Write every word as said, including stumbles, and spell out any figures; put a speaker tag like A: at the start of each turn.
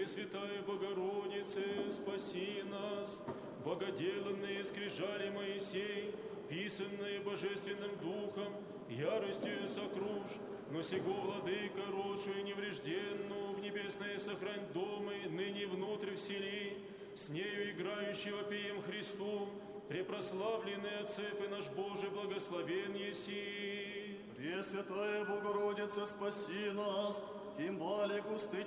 A: Пресвятая Богородице, спаси нас, богоделанные скрижали Моисей, писанные Божественным Духом, яростью сокруж, но сего, Владыка, родшую неврежденную, в небесное сохрань домы, ныне внутрь всели, с нею играющего пеем Христу, препрославленный Отцев и наш Боже, благословен еси.
B: Пресвятая Богородица, спаси нас, им вали кусты